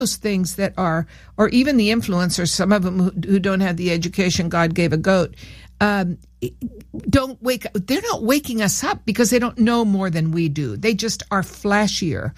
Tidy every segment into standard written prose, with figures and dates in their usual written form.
those things that are, or even the influencers, some of them who don't have the education God gave a goat, don't wake up. They're not waking us up because they don't know more than we do. They just are flashier.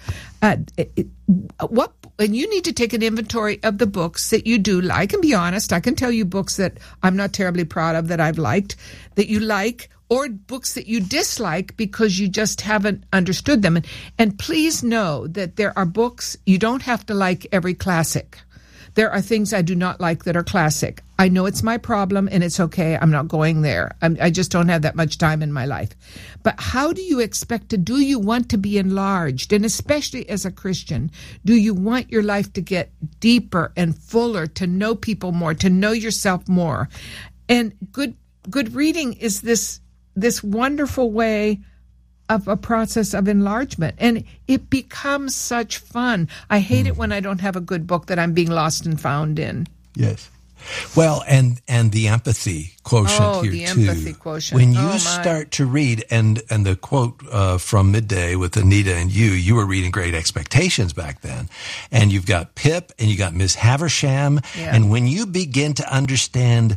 And you need to take an inventory of the books that you do like, and be honest. I can tell you books that I'm not terribly proud of that I've liked, that you like, or books that you dislike because you just haven't understood them. And please know that there are books, you don't have to like every classic. There are things I do not like that are classic. I know it's my problem, and it's okay. I'm not going there. I just don't have that much time in my life. But how do you expect to, do you want to be enlarged? And especially as a Christian, do you want your life to get deeper and fuller, to know people more, to know yourself more? And good reading is this wonderful way of a process of enlargement, and it becomes such fun. I hate it when I don't have a good book that I'm being lost and found in. Yes. Well, and the empathy quotient here the too. Empathy quotient. When you start to read, and the quote from Midday with Anita and you were reading Great Expectations back then, and you've got Pip and you got Miss Havisham, and when you begin to understand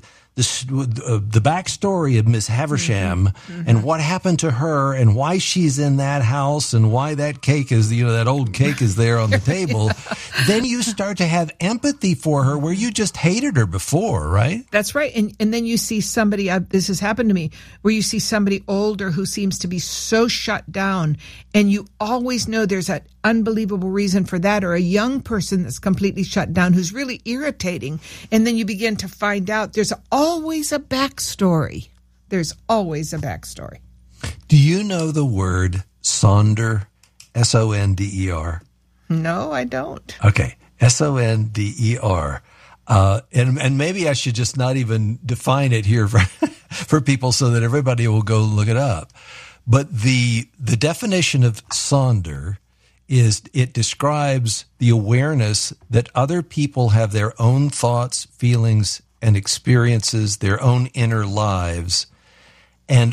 the backstory of Miss Havisham and what happened to her and why she's in that house and why that cake is, that old cake is there on the table, then you start to have empathy for her where you just hated her before, right? That's right. And then you see somebody, this has happened to me, where you see somebody older who seems to be so shut down, and you always know there's an unbelievable reason for that, or a young person that's completely shut down who's really irritating. And then you begin to find out there's always a backstory. There's always a backstory. Do you know the word Sonder? S-O-N-D-E-R? No, I don't. Okay. S-O-N-D-E-R. And maybe I should just not even define it here for people so that everybody will go look it up. But the definition of Sonder is it describes the awareness that other people have their own thoughts, feelings, and experiences, their own inner lives, and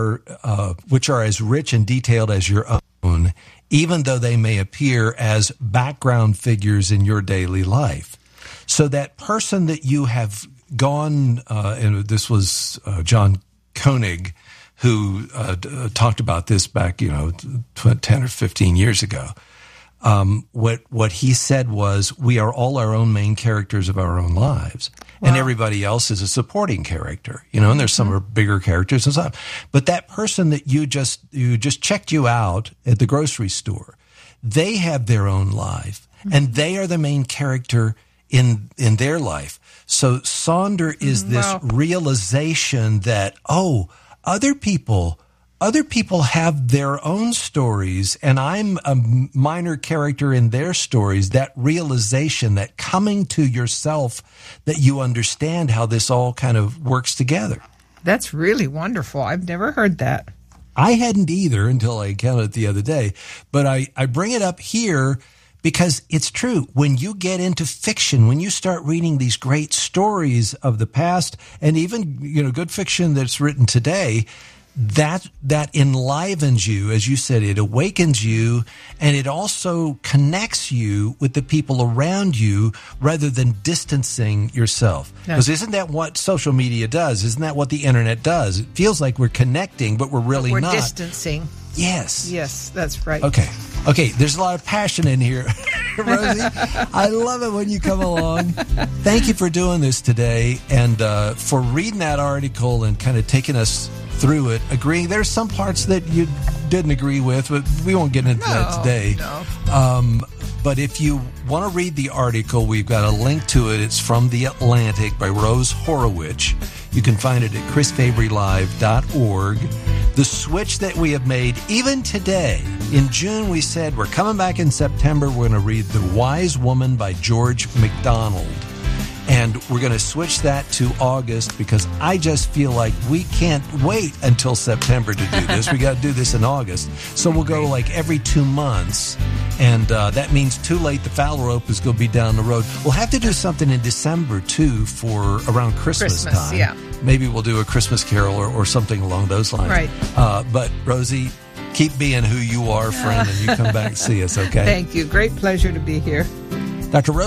which are as rich and detailed as your own, even though they may appear as background figures in your daily life. So that person that you have gone, and this was John Koenig, who talked about this back, 10 or 15 years ago. What he said was, we are all our own main characters of our own lives. Wow. And everybody else is a supporting character, and there's some are bigger characters and stuff. But that person that you just checked you out at the grocery store, they have their own life, and they are the main character in their life. So Sonder is this realization that, other people have their own stories, and I'm a minor character in their stories. That realization, that coming to yourself, that you understand how this all kind of works together. That's really wonderful. I've never heard that. I hadn't either until I encountered it the other day. But I bring it up here because it's true. When you get into fiction, when you start reading these great stories of the past, and even good fiction that's written today, that enlivens you, as you said, it awakens you, and it also connects you with the people around you rather than distancing yourself. Because isn't that what social media does? Isn't that what the internet does? It feels like we're connecting, but we're really not. We're distancing. Yes. Yes, that's right. Okay, there's a lot of passion in here, Rosie. I love it when you come along. Thank you for doing this today and for reading that article and kind of taking us through it, agreeing. There's some parts that you didn't agree with, but we won't get into that today. No. But if you want to read the article, we've got a link to it. It's from The Atlantic by Rose Horowitz. You can find it at chrisfabrylive.org. The switch that we have made, even today, in June we said we're coming back in September. We're going to read The Wise Woman by George MacDonald. And we're going to switch that to August because I just feel like we can't wait until September to do this. We got to do this in August. So we'll go like every 2 months. And that means Too Late, the Foul Rope is going to be down the road. We'll have to do something in December, too, for around Christmas time. Yeah. Maybe we'll do a Christmas Carol or something along those lines. Right. But, Rosie, keep being who you are, friend, and you come back and see us, okay? Thank you. Great pleasure to be here. Dr. Rose